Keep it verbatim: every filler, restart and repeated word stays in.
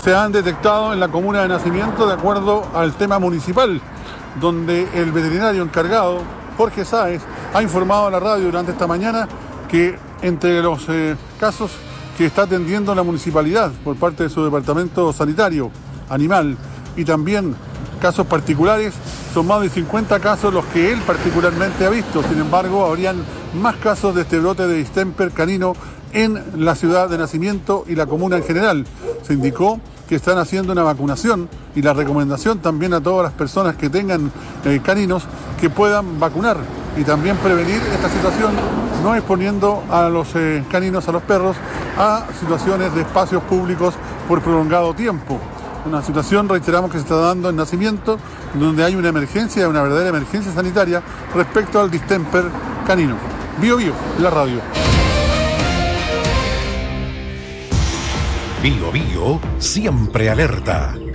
se han detectado en la comuna de Nacimiento de acuerdo al tema municipal, donde el veterinario encargado, Jorge Sáez, ha informado a la radio durante esta mañana que entre los eh, casos que está atendiendo la municipalidad por parte de su departamento sanitario, animal, y también casos particulares, son más de cincuenta casos los que él particularmente ha visto. Sin embargo, habrían más casos de este brote de distemper canino en la ciudad de Nacimiento y la comuna en general. Se indicó que están haciendo una vacunación y la recomendación también a todas las personas que tengan eh, caninos que puedan vacunar y también prevenir esta situación, no exponiendo a los eh, caninos, a los perros, a situaciones de espacios públicos por prolongado tiempo. Una situación, reiteramos, que se está dando en Nacimiento, donde hay una emergencia, una verdadera emergencia sanitaria respecto al distemper canino. Bio Bio, la radio. Bio Bio, siempre alerta.